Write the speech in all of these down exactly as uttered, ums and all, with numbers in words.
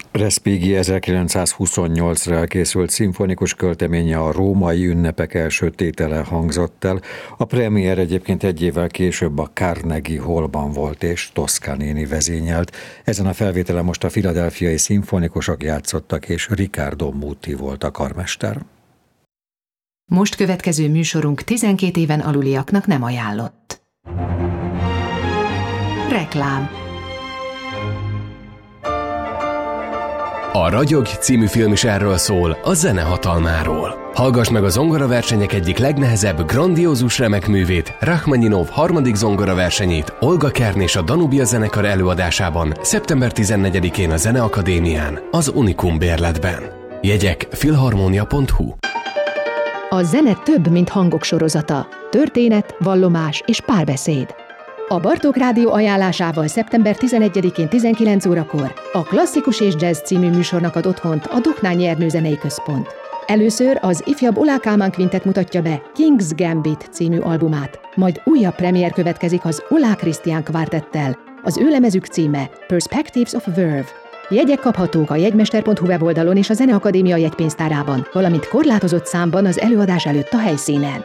Respighi ezerkilencszázhuszonnyolcra elkészült szimfonikus költeménye, a Római ünnepek első tétele hangzott el. A premier egyébként egy évvel később a Carnegie Hallban volt, és Toscanini vezényelt. Ezen a felvételen most a philadelphiai szimfonikusok játszottak, és Riccardo Muti volt a karmester. Most következő műsorunk tizenkét éven aluliaknak nem ajánlott. Reklám. A Ragyog című film is erről szól, a zene hatalmáról. Hallgass meg a zongoraversenyek egyik legnehezebb, grandiózus remek művét, Rachmaninov harmadik zongoraversenyét Olga Kern és a Danubia zenekar előadásában szeptember tizennegyedikén a Zeneakadémián, az Unikum bérletben. Jegyek filharmonia pont hu. A zene több, mint hangok sorozata. Történet, vallomás és párbeszéd. A Bartók Rádió ajánlásával szeptember tizenegyedikén tizenkilenc órakor a Klasszikus és Jazz című műsornak ad otthont a Doknányi Ernő Zenei Központ. Először az ifjabb Oláh Kálmán Quintet mutatja be King's Gambit című albumát, majd újabb premier következik az Oláh Krisztián Kvártettel. Az ő lemezük címe Perspectives of Verve. Jegyek kaphatók a jegymester pont hu weboldalon és a Zeneakadémia jegypénztárában, valamint korlátozott számban az előadás előtt a helyszínen.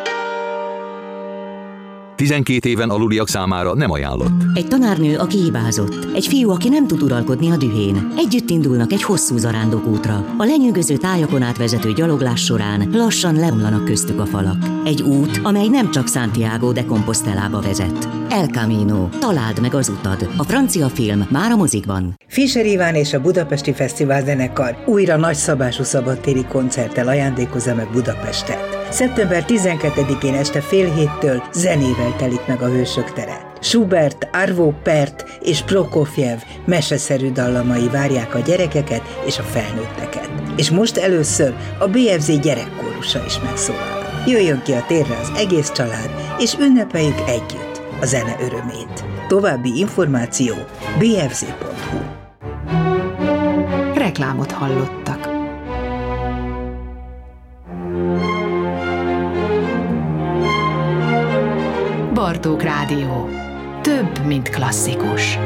tizenkét éven aluliak számára nem ajánlott. Egy tanárnő, aki hibázott. Egy fiú, aki nem tud uralkodni a dühén. Együtt indulnak egy hosszú zarándokútra. A lenyűgöző tájakon átvezető gyaloglás során lassan leomlanak köztük a falak. Egy út, amely nem csak Santiago de Compostelába vezet. El Camino. Találd meg az utad. A francia film már a mozikban. Fischer Iván és a Budapesti Fesztivál zenekar újra nagyszabású szabadtéri koncerttel ajándékozza meg Budapestet. szeptember tizenkettedikén este fél héttől zenével telik meg a Hősök tere. Schubert, Arvo Pärt és Prokofjev meseszerű dallamai várják a gyerekeket és a felnőtteket. És most először a bé ef zé gyerekkórusa is megszólal. Jöjjön ki a térre az egész család, és ünnepeljük együtt a zene örömét. További információ bé ef zé pont hu. Reklámot hallottak. Bartók Rádió. Több, mint klasszikus.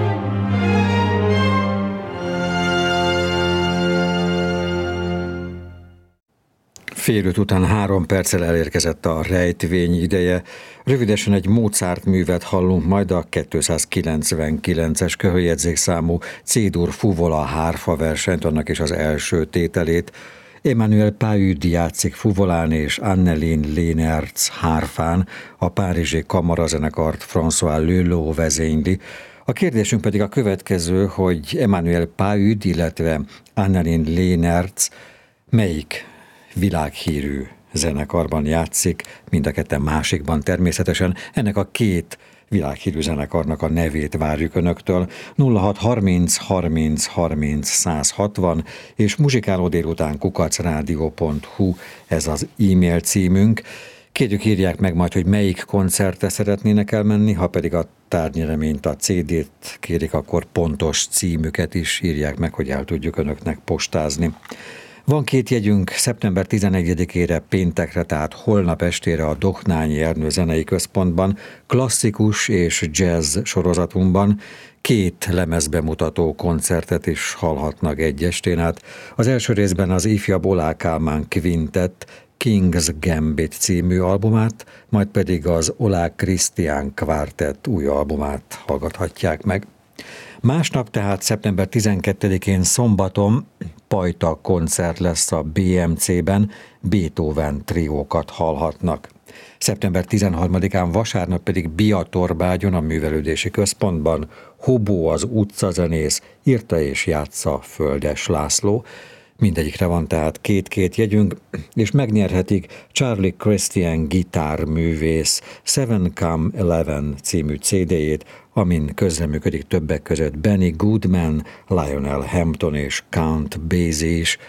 Fél öt után három perccel elérkezett a rejtvény ideje. Rövidesen egy Mozart művet hallunk, majd a kétszázkilencvenkilences köhöljegyzékszámú C-dur fuvola hárfa versenyt, annak is az első tételét. Emmanuel Pahud játszik fuvolán és Annelien Leenertz hárfán, a párizsi kamarazenekart François Leleux vezényli. A kérdésünk pedig a következő, hogy Emmanuel Pahud, illetve Annelien Leenertz melyik világhírű zenekarban játszik, mind a ketten másikban természetesen. Ennek a két világhírű zenekarnak a nevét várjuk Önöktől. nulla hat harminc harminc harminc száz hatvan és muzsikáló délután kukac rádió pont hu, ez az e-mail címünk. Kérjük, írják meg majd, hogy melyik koncertre szeretnének elmenni, ha pedig a tárgynyereményt, a cé dét kérik, akkor pontos címüket is írják meg, hogy el tudjuk Önöknek postázni. Van két jegyünk szeptember tizenegyedikére, péntekre, tehát holnap estére a Doknányi Ernő Zenei Központban, klasszikus és jazz sorozatunkban két lemezbemutató koncertet is hallhatnak egy estén át. Az első részben az ifjabb Oláh Kálmán Quintet King's Gambit című albumát, majd pedig az Oláh Krisztián Kvártett új albumát hallgathatják meg. Másnap, tehát szeptember tizenkettedikén szombaton Pajta koncert lesz a bé em cében, Beethoven triókat hallhatnak. szeptember tizenharmadikán vasárnap pedig Biatorbágyon, a Művelődési Központban Hobó az utcazenész, írta és játsza Földes László. Mindegyikre van tehát két-két jegyünk, és megnyerhetik Charlie Christian gitárművész Seven Come Eleven című cé déjét, amin közreműködik többek között Benny Goodman, Lionel Hampton és Count Basie is.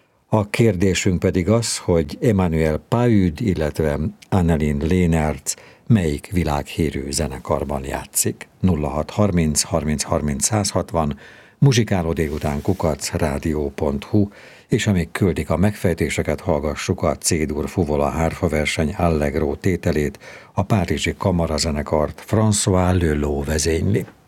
A kérdésünk pedig az, hogy Emmanuel Pahud, illetve Annelien Leenertz melyik világhírű zenekarban játszik. nulla hat harminc harminc harminc száz hatvan, muzsikáló délután kukac rádió pont hu, és amíg küldik a megfejtéseket, hallgassuk a C-dur fuvola hárfa verseny Allegro tételét, a párizsi kamarazenekart François Leleux vezényli.